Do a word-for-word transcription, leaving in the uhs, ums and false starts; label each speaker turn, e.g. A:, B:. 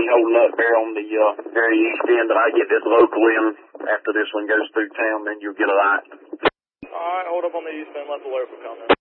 A: holding up there on the uh, very east end, but I get this local in after this one goes through town, then you'll get a light.
B: All right, hold up on the east end, let the local come in.